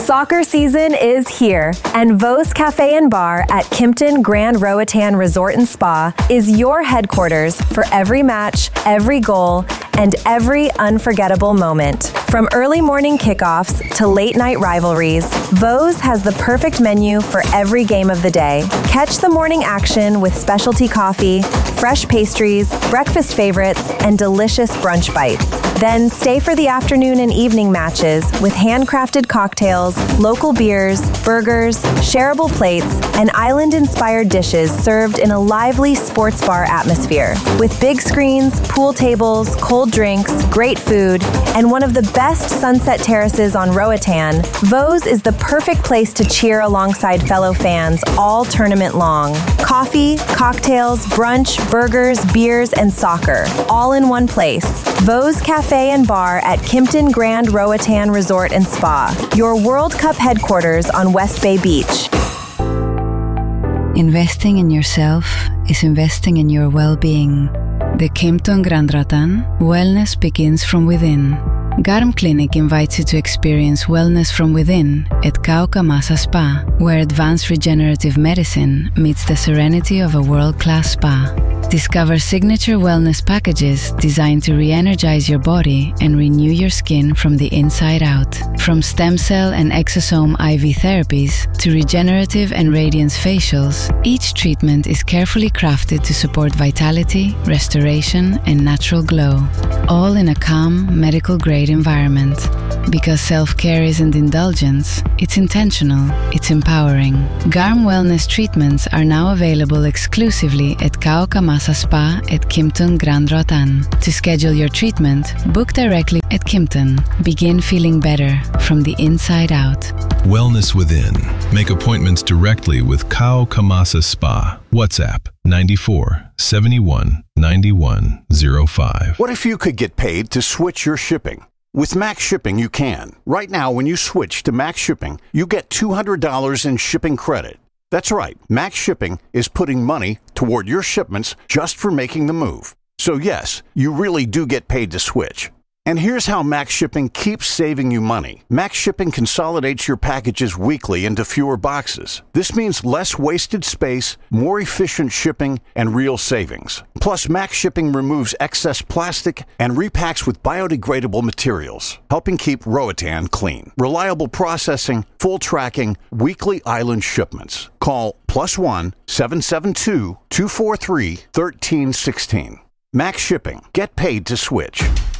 Soccer season is here, and Vos Cafe and Bar at Kimpton Grand Roatan Resort and Spa is your headquarters for every match, every goal, and every unforgettable moment. From early morning kickoffs to late night rivalries, Vos has the perfect menu for every game of the day. Catch the morning action with specialty coffee, fresh pastries, breakfast favorites, and delicious brunch bites. Then stay for the afternoon and evening matches with handcrafted cocktails, local beers, burgers, shareable plates, and island-inspired dishes served in a lively sports bar atmosphere. With big screens, pool tables, cold drinks, great food, and one of the best sunset terraces on Roatan, Vos is the perfect place to cheer alongside fellow fans all tournament long. Coffee, cocktails, brunch, burgers, beers, and soccer, all in one place. Vos Cafe and Bar at Kimpton Grand Roatan Resort and Spa, your World Cup headquarters on West Bay Beach. Investing in yourself is investing in your well-being. The Kimpton Grand Roatan, wellness begins from within. Garm Clinic invites you to experience wellness from within at Kaukamasa Spa, where advanced regenerative medicine meets the serenity of a world-class spa. Discover signature wellness packages designed to re-energize your body and renew your skin from the inside out. From stem cell and exosome IV therapies to regenerative and radiance facials, each treatment is carefully crafted to support vitality, restoration, and natural glow, all in a calm, medical-grade environment. Because self-care isn't indulgence, it's intentional, it's empowering. Garm Wellness treatments are now available exclusively at Kaukamasa Spa at Kimpton Grand Roatan. To schedule your treatment, book directly at Kimpton. Begin feeling better from the inside out. Wellness Within. Make appointments directly with Kaukamasa Spa. WhatsApp 94 71 91 05. What if you could get paid to switch your shipping? With Max Shipping, you can. Right now, when you switch to Max Shipping, you get $200 in shipping credit. That's right. Max Shipping is putting money toward your shipments just for making the move. So yes, you really do get paid to switch. And here's how Max Shipping keeps saving you money. Max Shipping consolidates your packages weekly into fewer boxes. This means less wasted space, more efficient shipping, and real savings. Plus, Max Shipping removes excess plastic and repacks with biodegradable materials, helping keep Roatan clean. Reliable processing, full tracking, weekly island shipments. Call +1 772 243 1316. Max Shipping. Get paid to switch.